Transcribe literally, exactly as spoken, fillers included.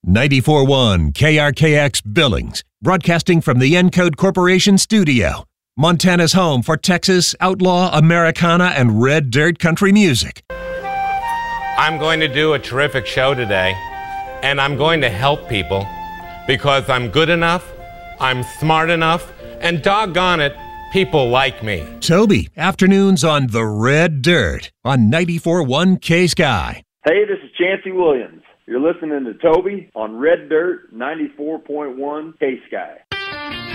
ninety-four point one K R K X Billings, broadcasting from the Encode Corporation studio. Montana's home for Texas, outlaw, Americana, and red dirt country music. I'm going to do a terrific show today, and I'm going to help people because I'm good enough, I'm smart enough, and doggone it, people like me. Toby, afternoons on The Red Dirt on ninety-four point one K-Sky. Hey, this is Chancey Williams. You're listening to Toby on Red Dirt ninety-four point one K-Sky.